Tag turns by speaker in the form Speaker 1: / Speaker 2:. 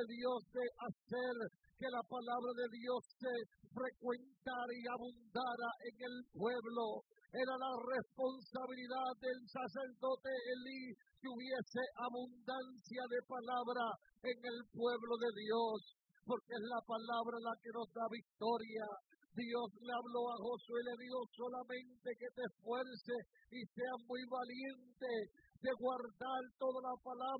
Speaker 1: de Dios de hacer que la palabra de Dios se frecuentara y abundara en el pueblo. Era la responsabilidad del sacerdote Elí que hubiese abundancia de palabra en el pueblo de Dios, porque es la palabra la que nos da victoria. Dios le habló a Josué y le dijo solamente que te esfuerces y seas muy valiente de guardar toda la palabra